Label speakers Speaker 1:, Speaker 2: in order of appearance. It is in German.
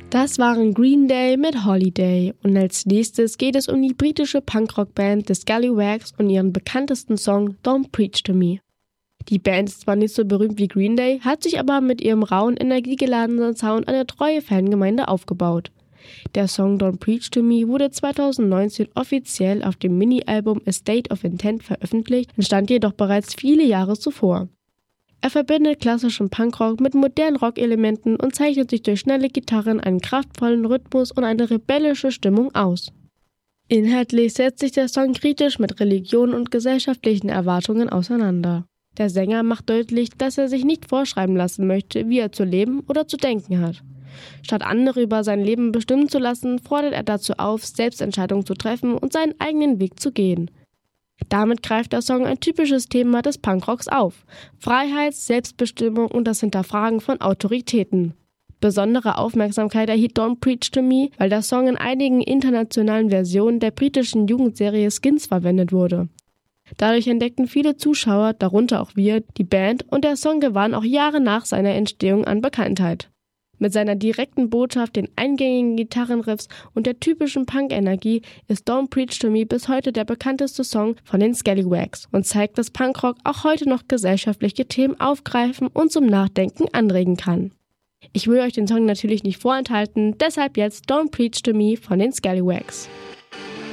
Speaker 1: Das waren Green Day mit Holiday und als nächstes geht es um die britische Punkrock-Band The Scallywags und ihren bekanntesten Song Don't Preach to Me. Die Band ist zwar nicht so berühmt wie Green Day, hat sich aber mit ihrem rauen, energiegeladenen Sound eine treue Fangemeinde aufgebaut. Der Song Don't Preach to Me wurde 2019 offiziell auf dem Mini-Album A State of Intent veröffentlicht, entstand jedoch bereits viele Jahre zuvor. Er verbindet klassischen Punkrock mit modernen Rockelementen und zeichnet sich durch schnelle Gitarren, einen kraftvollen Rhythmus und eine rebellische Stimmung aus. Inhaltlich setzt sich der Song kritisch mit Religion und gesellschaftlichen Erwartungen auseinander. Der Sänger macht deutlich, dass er sich nicht vorschreiben lassen möchte, wie er zu leben oder zu denken hat. Statt andere über sein Leben bestimmen zu lassen, fordert er dazu auf, selbst Entscheidungen zu treffen und seinen eigenen Weg zu gehen. Damit greift der Song ein typisches Thema des Punkrocks auf: Freiheit, Selbstbestimmung und das Hinterfragen von Autoritäten. Besondere Aufmerksamkeit erhielt Don't Preach to Me, weil der Song in einigen internationalen Versionen der britischen Jugendserie Skins verwendet wurde. Dadurch entdeckten viele Zuschauer, darunter auch wir, die Band und der Song gewann auch Jahre nach seiner Entstehung an Bekanntheit. Mit seiner direkten Botschaft, den eingängigen Gitarrenriffs und der typischen Punk-Energie ist Don't Preach to Me bis heute der bekannteste Song von den Scallywags und zeigt, dass Punkrock auch heute noch gesellschaftliche Themen aufgreifen und zum Nachdenken anregen kann. Ich will euch den Song natürlich nicht vorenthalten, deshalb jetzt Don't Preach to Me von den Scallywags.